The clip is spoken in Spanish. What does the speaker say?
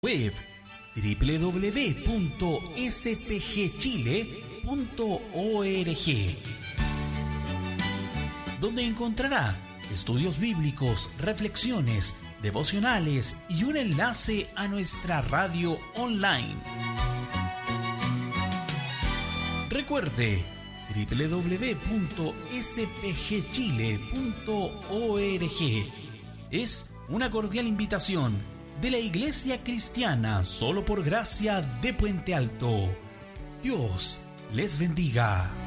web www.spgchile.org, donde encontrará estudios bíblicos, reflexiones, devocionales y un enlace a nuestra radio online. Recuerde www.spgchile.org. Es una cordial invitación de la Iglesia Cristiana Solo por Gracia de Puente Alto. Dios les bendiga.